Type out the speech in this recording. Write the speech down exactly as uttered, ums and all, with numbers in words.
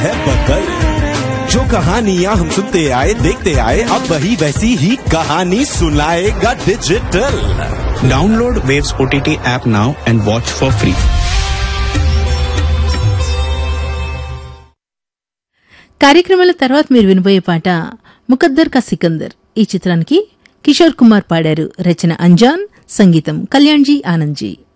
है बदल जो कहानियां हम सुनते आए देखते आए अब वही वैसी ही कहानी सुनाएगा digital. Download Waves O T T app now and watch for free. కార్యక్రమాల తర్వాత మీరు వినబోయే పాట ముకద్దర్ కా సికందర్. ఈ చిత్రానికి కిషోర్ కుమార్ పాడారు. రచన అంజాన్, సంగీతం కళ్యాణ్జీ ఆనంద్జీ.